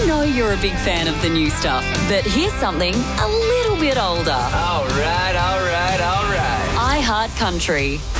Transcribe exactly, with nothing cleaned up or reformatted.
know you're a big fan of the new stuff, but here's something a little bit older. All right, all right, all right. iHeart Country.